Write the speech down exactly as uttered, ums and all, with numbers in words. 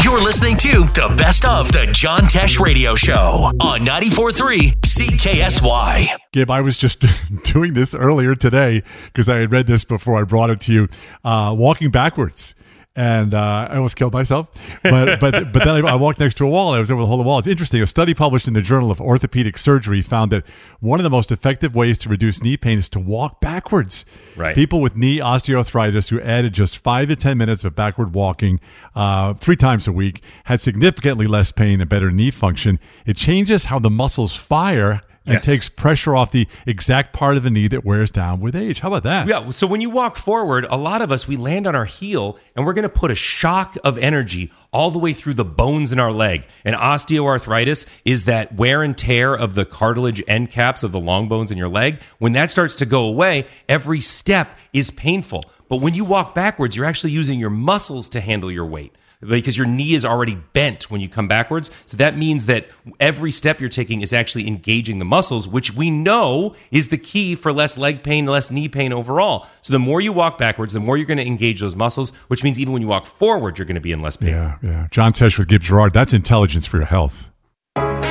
You're listening to the best of the John Tesh Radio Show on ninety-four point three C K S Y. Gabe, I was just doing this earlier today because I had read this before I brought it to you, uh, walking backwards. And uh, I almost killed myself. But but but then I, I walked next to a wall and I was able to hold the wall. It's interesting. A study published in the Journal of Orthopedic Surgery found that one of the most effective ways to reduce knee pain is to walk backwards. Right. People with knee osteoarthritis who added just five to ten minutes of backward walking uh, three times a week had significantly less pain and better knee function. It changes how the muscles fire and Yes. takes pressure off the exact part of the knee that wears down with age. How about that? Yeah, so when you walk forward, a lot of us, we land on our heel and we're going to put a shock of energy all the way through the bones in our leg. And osteoarthritis is that wear and tear of the cartilage end caps of the long bones in your leg. When that starts to go away, every step is painful. But when you walk backwards, you're actually using your muscles to handle your weight, because your knee is already bent when you come backwards. So that means that every step you're taking is actually engaging the muscles, which we know is the key for less leg pain, less knee pain overall. So the more you walk backwards, the more you're going to engage those muscles, which means even when you walk forward, you're going to be in less pain. Yeah, yeah. John Tesh with Gibbs Gerard. That's intelligence for your health.